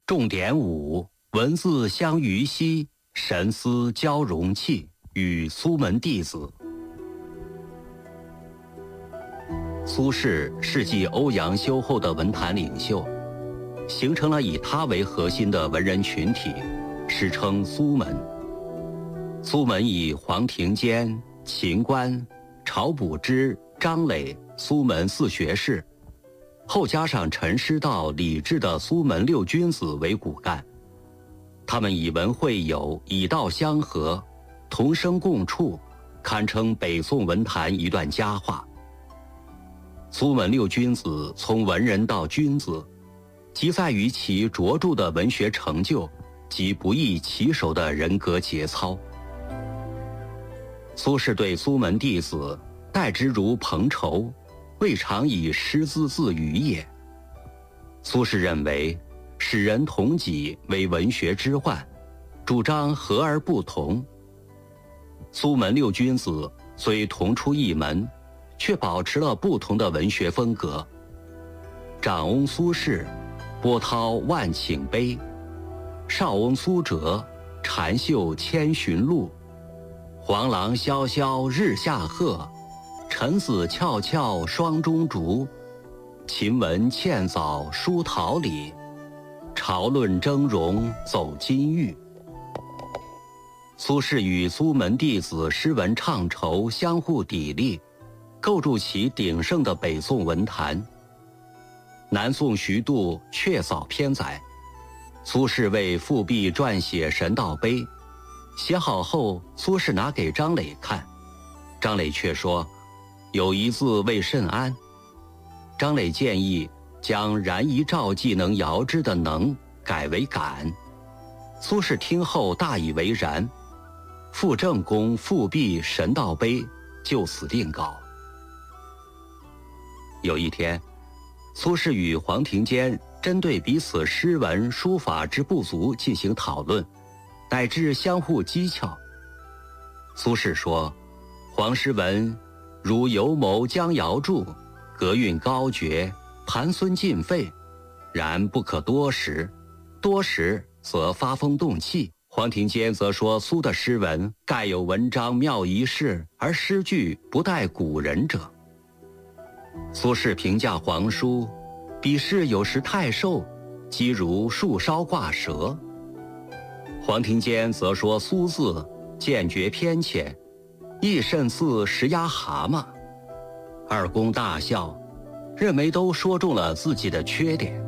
重点5：文字相于兮，神思交融气。与苏门弟子。苏轼是继欧阳修后的文坛领袖，形成了以他为核心的文人群体，史称苏门。苏门以黄庭坚、秦观、晁补之、张磊、苏门4学士，后加上陈师道、李治的苏门6君子为骨干。他们以文会友，以道相合，同声共处，堪称北宋文坛一段佳话。苏门6君子从文人到君子，即在于其卓著的文学成就及不易其手的人格节操。苏轼对苏门弟子待之如朋仇，未尝以师资自娱也。苏轼认为使人同己为文学之患，主张和而不同。苏门6君子虽同出一门，却保持了不同的文学风格。长翁苏轼波涛万顷悲，少翁苏辙禅秀千寻路。黄狼萧萧日下鹤，臣子翘翘霜中竹。秦文茜藻书桃李，朝论峥嵘走金玉。苏轼与苏门弟子诗文唱酬相互砥砺，构筑其鼎盛的北宋文坛。南宋徐度确扫篇载，苏轼为复辟撰写《神道碑》，写好后，苏轼拿给张磊看，张磊却说有一字未甚安。张磊建议将然夷赵既能遥之的能改为敢。苏轼听后大以为然，傅正公复辟《神道碑》就此定稿。有一天，苏轼与黄庭坚针对彼此诗文书法之不足进行讨论，乃至相互讥诮。苏轼说：“黄诗文如游谋将遥著，格韵高绝，盘孙尽废，然不可多识，多识则发风动气。”黄庭坚则说苏的诗文盖有文章妙一事，而诗句不待古人者。苏轼评价黄书，笔势有时太瘦，几如树梢挂蛇。黄庭坚则说苏字见觉偏浅，亦甚似石压蛤蟆。二公大笑，认为都说中了自己的缺点。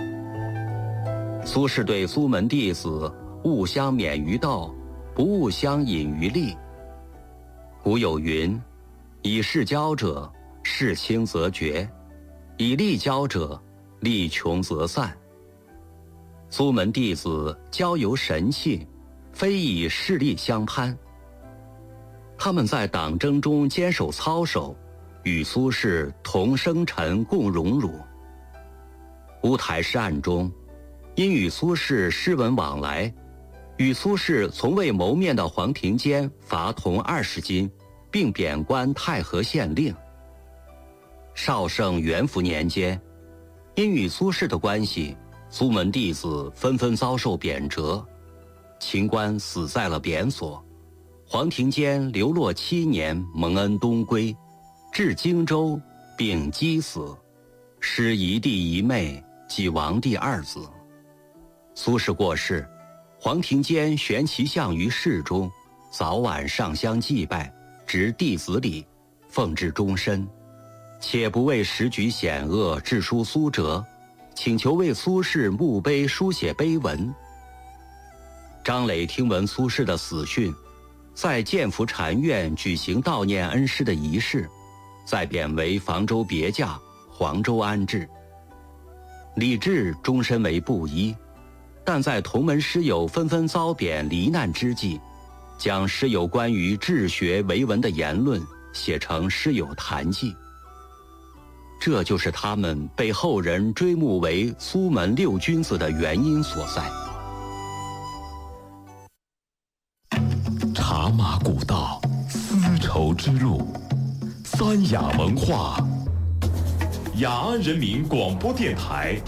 苏轼对苏门弟子勿相勉于道，不务相隐于利。古有云：以势交者，势轻则绝；以利交者，利穷则散。苏门弟子交游神气，非以势力相攀。他们在党争中坚守操守，与苏轼同生辰共荣辱。乌台诗案中，因与苏轼诗文往来，与苏轼从未谋面的黄庭坚罚铜20斤，并贬官太和县令。绍圣元符年间，因与苏轼的关系，苏门弟子纷纷遭受贬谪。秦观死在了贬所，黄庭坚流落7年，蒙恩东归，至荆州并击死，失一弟一妹及亡弟2子。苏轼过世，黄庭坚悬其像于室中，早晚上香祭拜，执弟子礼，奉至终身，且不为时局险恶致书苏辙，请求为苏轼墓碑书写碑文。张磊听闻苏轼的死讯，在建福禅院举行悼念恩师的仪式，再贬为房州别驾，黄州安置。李治终身为布衣，但在同门师友纷纷遭贬罹难之际，将师友关于治学为文的言论写成《师友谈记》，这就是他们被后人追慕为苏门6君子的原因所在。 茶马古道，丝绸之路，三雅文化。雅安人民广播电台